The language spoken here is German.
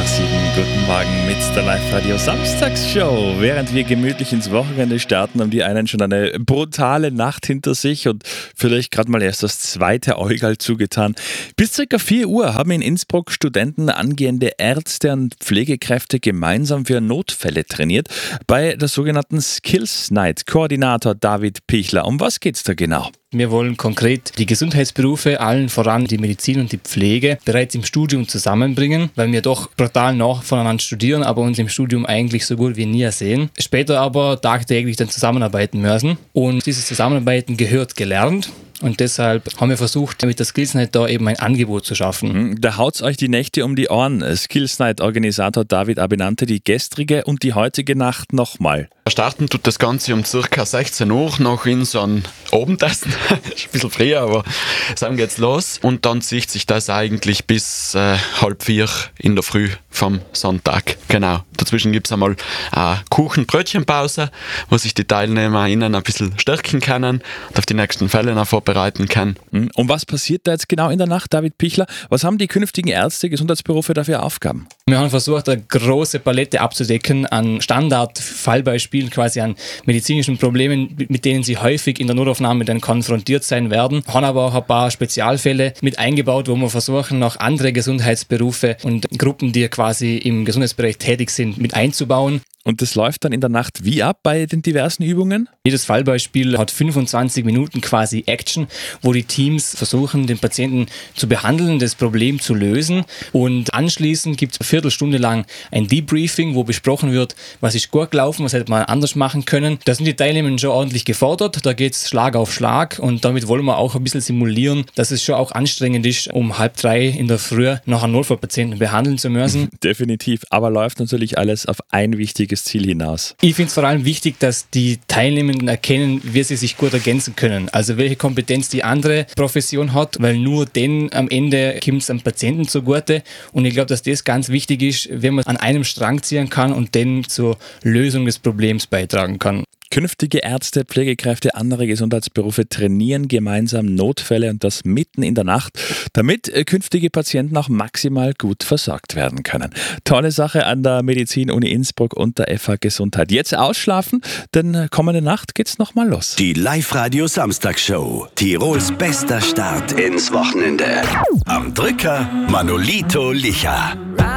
Guten Morgen mit der Live-Radio Samstagsshow. Während wir gemütlich ins Wochenende starten, haben die einen schon eine brutale Nacht hinter sich und vielleicht gerade mal erst das zweite Äugal zugetan. Bis ca. 4 Uhr haben in Innsbruck Studenten, angehende Ärzte und Pflegekräfte gemeinsam für Notfälle trainiert bei der sogenannten Skills Night. Koordinator David Pichler. Um was geht's da genau? Wir wollen konkret die Gesundheitsberufe, allen voran die Medizin und die Pflege, bereits im Studium zusammenbringen, weil wir doch brutal nah voneinander studieren, aber uns im Studium eigentlich so gut wie nie sehen. Später aber tagtäglich dann zusammenarbeiten müssen. Und dieses Zusammenarbeiten gehört gelernt. Und deshalb haben wir versucht, mit der Skills Night da eben ein Angebot zu schaffen. Da haut's euch die Nächte um die Ohren. Skills Night Organisator David Abinante, die gestrige und die heutige Nacht nochmal. Starten tut das Ganze um ca. 16 Uhr noch in so ein Abendessen. Ist ein bisschen früher, aber dann geht's los. Und dann zieht sich das eigentlich bis 3:30 in der Früh vom Sonntag. Genau. Dazwischen gibt's einmal eine Kuchen-Brötchenpause, wo sich die TeilnehmerInnen ein bisschen stärken können und auf die nächsten Fälle noch vorbereiten können. Und was passiert da jetzt genau in der Nacht, David Pichler? Was haben die künftigen Ärzte, Gesundheitsberufe dafür Aufgaben? Wir haben versucht, eine große Palette abzudecken an Standard-Fallbeispielen, quasi an medizinischen Problemen, mit denen sie häufig in der Notaufnahme dann konfrontiert sein werden. Haben aber auch ein paar Spezialfälle mit eingebaut, wo wir versuchen, noch andere Gesundheitsberufe und Gruppen, die quasi im Gesundheitsbereich tätig sind, mit einzubauen. Und das läuft dann in der Nacht wie ab bei den diversen Übungen? Jedes Fallbeispiel hat 25 Minuten quasi Action, wo die Teams versuchen, den Patienten zu behandeln, das Problem zu lösen. Und anschließend gibt es eine Viertelstunde lang ein Debriefing, wo besprochen wird, was ist gut gelaufen, was hätte man anders machen können. Da sind die Teilnehmer schon ordentlich gefordert, da geht es Schlag auf Schlag und damit wollen wir auch ein bisschen simulieren, dass es schon auch anstrengend ist, um 2:30 in der Früh noch einen Notfallpatienten behandeln zu müssen. Definitiv, aber läuft natürlich alles auf ein wichtiges Ziel hinaus. Ich finde es vor allem wichtig, dass die Teilnehmenden erkennen, wie sie sich gut ergänzen können. Also welche Kompetenz die andere Profession hat, weil nur dann am Ende kommt es am Patienten zugute. Und ich glaube, dass das ganz wichtig ist, wenn man an einem Strang ziehen kann und dann zur Lösung des Problems beitragen kann. Künftige Ärzte, Pflegekräfte, andere Gesundheitsberufe trainieren gemeinsam Notfälle und das mitten in der Nacht, damit künftige Patienten auch maximal gut versorgt werden können. Tolle Sache an der Medizin-Uni Innsbruck und der FH Gesundheit. Jetzt ausschlafen, denn kommende Nacht geht's nochmal los. Die Live-Radio Samstagsshow. Tirols bester Start ins Wochenende. Am Drücker Manolito Licha.